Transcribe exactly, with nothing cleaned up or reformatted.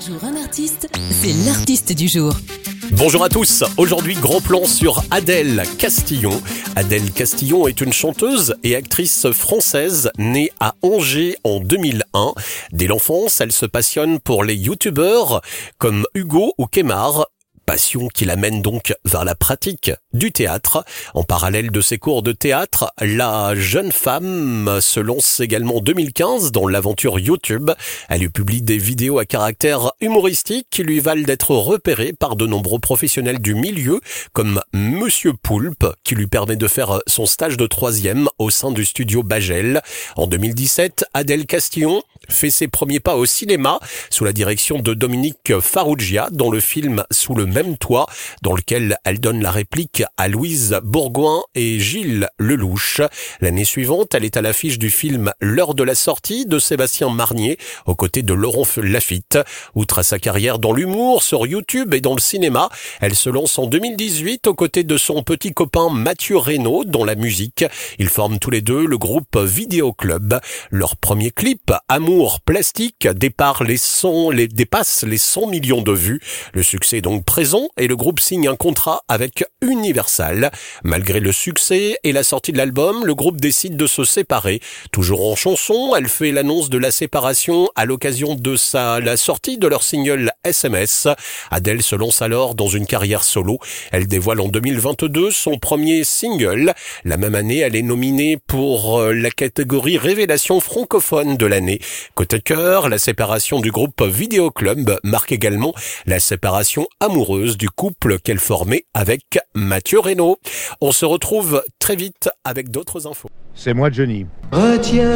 jour un artiste, c'est l'artiste du jour. Bonjour à tous, aujourd'hui grand plan sur Adèle Castillon. Adèle Castillon est une chanteuse et actrice française née à Angers en deux mille un. Dès l'enfance, elle se passionne pour les youtubeurs comme Hugo ou Kemar. Passion qui l'amène donc vers la pratique du théâtre. En parallèle de ses cours de théâtre, la jeune femme se lance également en deux mille quinze dans l'aventure YouTube. Elle y publie des vidéos à caractère humoristique qui lui valent d'être repérée par de nombreux professionnels du milieu, comme Monsieur Poulpe, qui lui permet de faire son stage de troisième au sein du studio Bagel. En deux mille dix-sept, Adèle Castillon fait ses premiers pas au cinéma sous la direction de Dominique Farrugia dans le film Sous le même toit, dans lequel elle donne la réplique à Louise Bourgoin et Gilles Lelouch. L'année suivante, elle est à l'affiche du film L'heure de la sortie de Sébastien Marnier, aux côtés de Laurent Lafitte. Outre à sa carrière dans l'humour, sur YouTube et dans le cinéma, elle se lance en deux mille dix-huit aux côtés de son petit copain Mathieu Reynaud dans la musique. Ils forment tous les deux le groupe Vidéo Club. Leur premier clip, Amour plastique, dépasse les cent, les, dépasse les cent millions de vues. Le succès est donc présent et le groupe signe un contrat avec Universal. Malgré le succès et la sortie de l'album, le groupe décide de se séparer. Toujours en chanson, elle fait l'annonce de la séparation à l'occasion de sa, la sortie de leur single S M S. Adèle se lance alors dans une carrière solo. Elle dévoile en deux mille vingt-deux son premier single. La même année, elle est nominée pour la catégorie Révélation francophone de l'année. Côté cœur, la séparation du groupe Vidéo Club marque également la séparation amoureuse du couple qu'elle formait avec Mathieu Reynaud. On se retrouve très vite avec d'autres infos. C'est moi, Johnny. Retiens